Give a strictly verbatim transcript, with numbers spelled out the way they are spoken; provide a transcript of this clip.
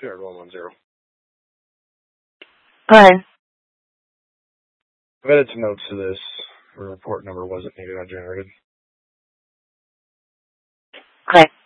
Jared one one zero. Go ahead. I've added some notes to this. The report number wasn't needed. I generated. Okay.